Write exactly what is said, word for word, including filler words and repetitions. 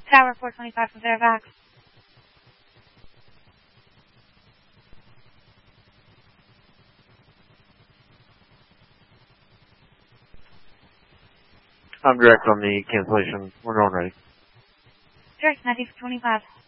Tower four twenty-five for Fairfax. I'm direct on the cancellation. We're going ready. Direct ninety for twenty-five.